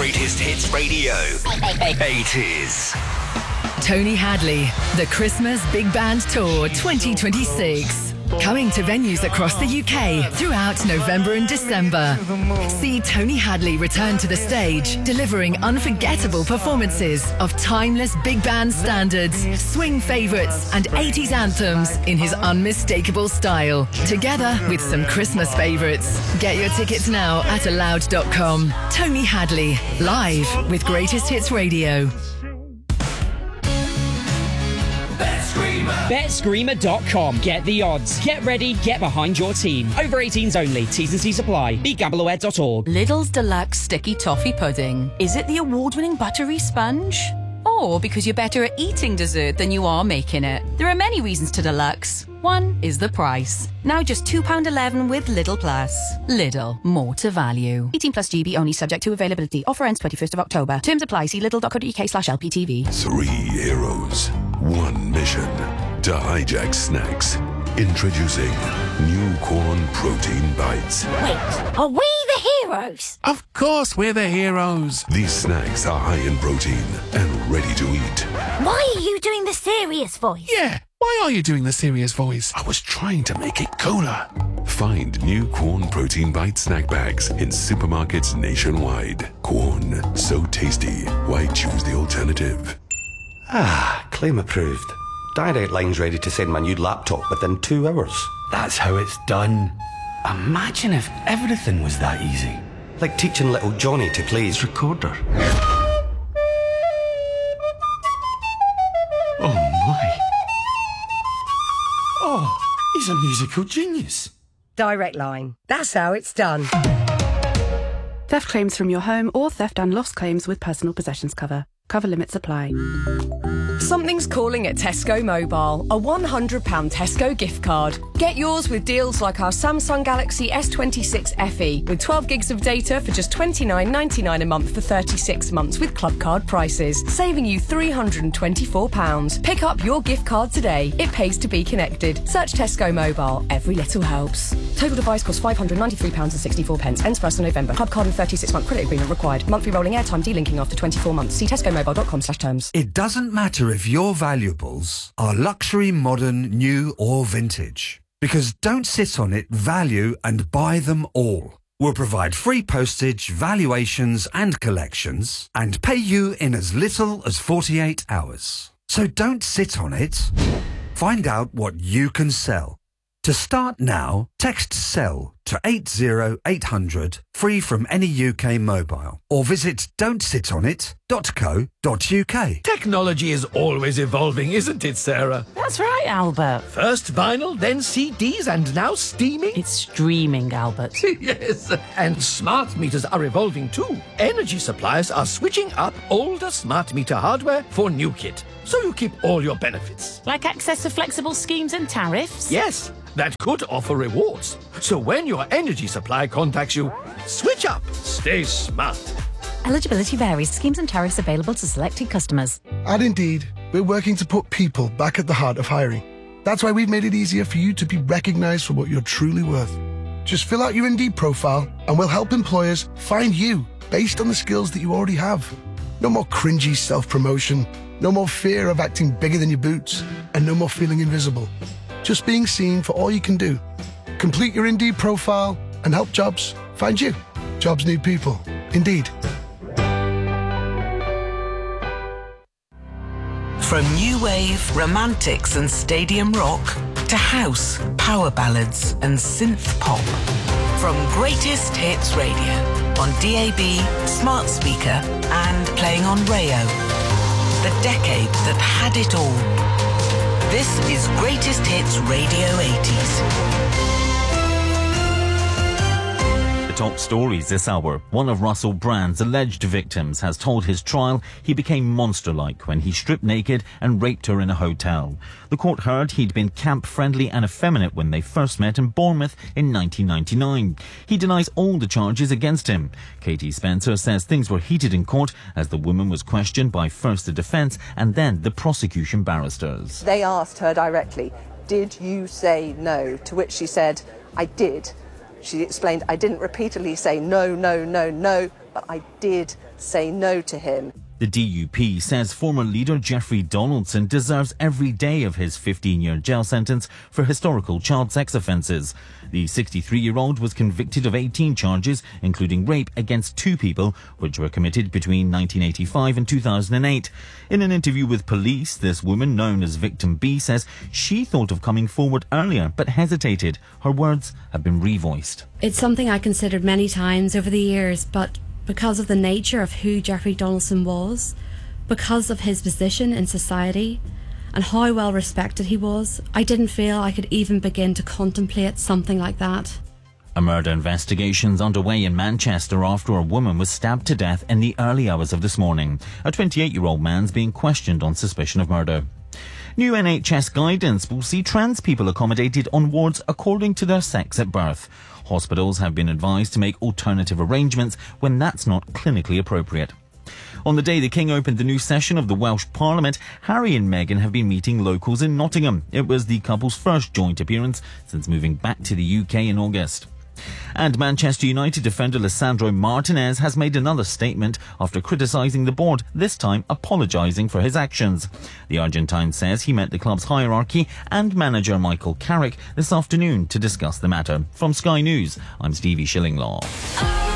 Greatest Hits Radio. 80s. Tony Hadley, the Christmas Big Band Tour 2026. Coming to venues across the UK throughout November and December. See Tony Hadley return to the stage, delivering unforgettable performances of timeless big band standards, swing favourites and 80s anthems in his unmistakable style, together with some Christmas favourites. Get your tickets now at aloud.com. Tony Hadley, live with Greatest Hits Radio. BetScreamer.com. Get the odds. Get ready. Get behind your team. Over 18s only. T's and C's apply. BeGambleAware.org. Lidl's Deluxe Sticky Toffee Pudding. Is it the award-winning buttery sponge? Or because you're better at eating dessert than you are making it? There are many reasons to Deluxe. One is the price. Now just £2.11 with Lidl Plus. Lidl. More to value. 18 plus GB only, subject to availability. Offer ends 21st of October. Terms apply. See lidl.co.uk/LPTV. 3 heroes. 1 mission. To hijack snacks. Introducing new corn protein bites. Wait, are we the heroes? Of course we're the heroes. These snacks are high in protein and ready to eat. Why are you doing the serious voice? Yeah, why are you doing the serious voice? I was trying to make it cooler. Find new Corn Protein Bite snack bags in supermarkets nationwide. Corn, so tasty. Why choose the alternative? Claim approved. Direct Line's ready to send my new laptop within 2 hours. That's how it's done. Imagine if everything was that easy. Like teaching little Johnny to play his recorder. Oh my. Oh, he's a musical genius. Direct Line. That's how it's done. Theft claims from your home or theft and loss claims with personal possessions cover. Cover limits apply. Something's calling at Tesco Mobile. A £100 Tesco gift card. Get yours with deals like our Samsung Galaxy S26 FE with 12 gigs of data for just $29.99 a month for 36 months with club card prices, saving you £324. Pick up your gift card today. It pays to be connected. Search Tesco Mobile. Every little helps. Total device costs £593.64. Ends 1st of November. Club card and 36-month credit agreement required. Monthly rolling airtime delinking after 24 months. See tescomobile.com/terms. It doesn't matter if your valuables are luxury, modern, new or vintage. Because Don't Sit On It value and buy them all. We'll provide free postage, valuations and collections and pay you in as little as 48 hours. So don't sit on it. Find out what you can sell. To start now, text SELL to 80800, free from any UK mobile, or visit don'tsitonit.co.uk. Technology is always evolving, isn't it, Sarah? That's right, Albert. First vinyl, then CDs, and now streaming? It's streaming, Albert. Yes, and smart meters are evolving too. Energy suppliers are switching up older smart meter hardware for new kit, so you keep all your benefits. Like access to flexible schemes and tariffs? Yes, that could offer rewards. So when your energy supply contacts you, switch up. Stay smart. Eligibility varies. Schemes and tariffs available to selected customers. At Indeed, we're working to put people back at the heart of hiring. That's why we've made it easier for you to be recognised for what you're truly worth. Just fill out your Indeed profile and we'll help employers find you based on the skills that you already have. No more cringy self-promotion, no more fear of acting bigger than your boots, and no more feeling invisible. Just being seen for all you can do. Complete your Indeed profile and help jobs find you. Jobs need people. Indeed. From new wave, romantics and stadium rock to house, power ballads and synth pop. From Greatest Hits Radio on DAB, smart speaker and playing on Rayo. The decade that had it all. This is Greatest Hits Radio 80s. Top stories this hour. One of Russell Brand's alleged victims has told his trial he became monster-like when he stripped naked and raped her in a hotel. The court heard he'd been camp-friendly and effeminate when they first met in Bournemouth in 1999. He denies all the charges against him. Katie Spencer says things were heated in court as the woman was questioned by first the defence and then the prosecution barristers. They asked her directly, "Did you say no?" To which she said, "I did." She explained, "I didn't repeatedly say no, no, no, no, but I did say no to him. The DUP says former leader Jeffrey Donaldson deserves every day of his 15-year jail sentence for historical child sex offences. The 63-year-old was convicted of 18 charges, including rape against 2 people, which were committed between 1985 and 2008. In an interview with police, this woman, known as Victim B, says she thought of coming forward earlier, but hesitated. Her words have been revoiced. It's something I considered many times over the years, but because of the nature of who Jeffrey Donaldson was, because of his position in society, and how well respected he was, I didn't feel I could even begin to contemplate something like that. A murder investigation's underway in Manchester after a woman was stabbed to death in the early hours of this morning. A 28-year-old man's being questioned on suspicion of murder. New NHS guidance will see trans people accommodated on wards according to their sex at birth. Hospitals have been advised to make alternative arrangements when that's not clinically appropriate. On the day the King opened the new session of the Welsh Parliament, Harry and Meghan have been meeting locals in Nottingham. It was the couple's first joint appearance since moving back to the UK in August. And Manchester United defender Lisandro Martinez has made another statement after criticising the board, this time apologising for his actions. The Argentine says he met the club's hierarchy and manager Michael Carrick this afternoon to discuss the matter. From Sky News, I'm Stevie Shillinglaw.